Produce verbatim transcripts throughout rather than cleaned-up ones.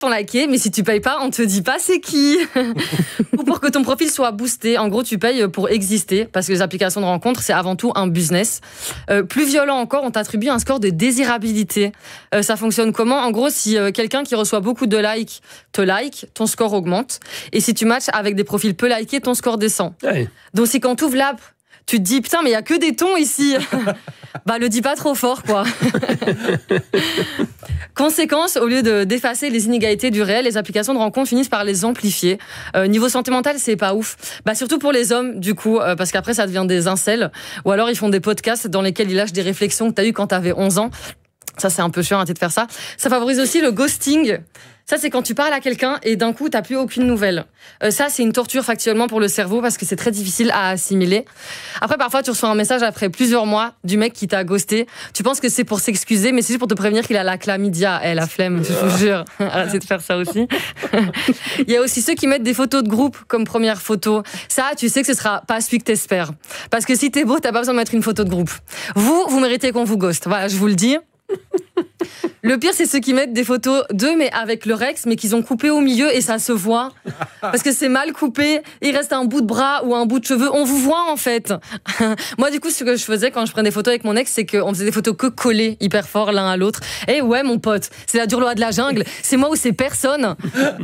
t'ont liké, mais si tu payes pas, on te dit pas c'est qui. Ou pour que ton profil soit boosté. En gros, tu payes pour exister, parce que les applications de rencontres, c'est avant tout un business. Euh, plus violent encore, on t'attribue un score de désirabilité. Euh, ça fonctionne comment ? En gros, si euh, quelqu'un qui reçoit beaucoup de likes te like, ton score augmente. Et si tu matches avec des profils peu likés, ton score descend. Ouais. Donc si quand tu ouvres l'app, tu te dis, putain, mais il n'y a que des tons ici. Bah, le dis pas trop fort, quoi. Conséquence, au lieu de, d'effacer les inégalités du réel, les applications de rencontres finissent par les amplifier. Euh, niveau santé mentale, c'est pas ouf. Bah, surtout pour les hommes, du coup, euh, parce qu'après, ça devient des incels. Ou alors, ils font des podcasts dans lesquels ils lâchent des réflexions que t'as eues quand t'avais onze ans. Ça, c'est un peu chiant, arrêtez de faire ça. Ça favorise aussi le ghosting. Ça, c'est quand tu parles à quelqu'un et d'un coup, t'as plus aucune nouvelle. Euh, ça, c'est une torture factuellement pour le cerveau parce que c'est très difficile à assimiler. Après, parfois, tu reçois un message après plusieurs mois du mec qui t'a ghosté. Tu penses que c'est pour s'excuser, mais c'est juste pour te prévenir qu'il a la chlamydia. Eh, la flemme, je vous jure. Arrêtez de faire ça aussi. Il y a aussi ceux qui mettent des photos de groupe comme première photo. Ça, tu sais que ce sera pas celui que t'espères. Parce que si t'es beau, t'as pas besoin de mettre une photo de groupe. Vous, vous méritez qu'on vous ghoste. Voilà, je vous le dis. Le pire, c'est ceux qui mettent des photos d'eux, mais avec leur ex, mais qu'ils ont coupé au milieu et ça se voit. Parce que c'est mal coupé, il reste un bout de bras ou un bout de cheveux. On vous voit, en fait. Moi, du coup, ce que je faisais quand je prenais des photos avec mon ex, c'est qu'on faisait des photos que collées hyper fort l'un à l'autre. Et ouais, mon pote, c'est la dure loi de la jungle. C'est moi ou c'est personne.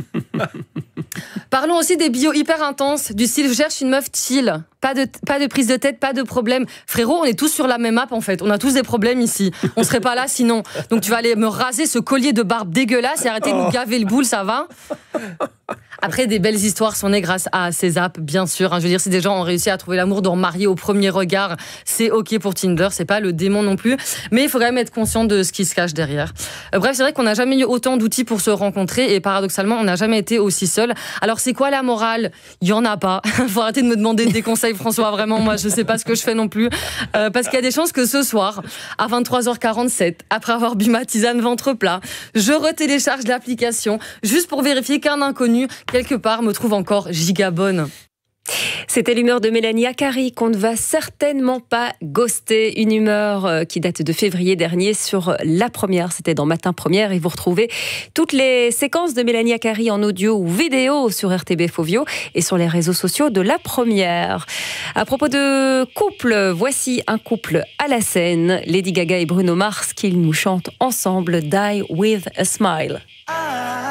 Parlons aussi des bios hyper intenses, du style je cherche une meuf chill. Pas de, pas de prise de tête, pas de problème. Frérot, on est tous sur la même map en fait. On a tous des problèmes ici. On serait pas là sinon. Donc tu vas aller me raser ce collier de barbe dégueulasse et arrêter de nous gaver le boule, ça va ? Après, des belles histoires sont nées grâce à ces apps, bien sûr. Je veux dire, si des gens ont réussi à trouver l'amour, de remarier au premier regard, c'est ok pour Tinder. C'est pas le démon non plus. Mais il faut quand même être conscient de ce qui se cache derrière. Bref, c'est vrai qu'on n'a jamais eu autant d'outils pour se rencontrer et paradoxalement, on n'a jamais été aussi seul. Alors, c'est quoi la morale ? Il y en a pas. Faut arrêter de me demander des conseils, François. Vraiment, moi, je sais pas ce que je fais non plus. Euh, parce qu'il y a des chances que ce soir, à vingt-trois heures quarante-sept, après avoir bu ma tisane ventre plat, je retélécharge l'application juste pour vérifier qu'un inconnu quelque part, me trouve encore giga bonne. C'était l'humeur de Mélanie Acari qu'on ne va certainement pas ghoster. Une humeur qui date de février dernier sur La Première. C'était dans Matin Première et vous retrouvez toutes les séquences de Mélanie Acari en audio ou vidéo sur R T B Fovio et sur les réseaux sociaux de La Première. À propos de couple, voici un couple à la scène. Lady Gaga et Bruno Mars qui nous chantent ensemble Die With A Smile.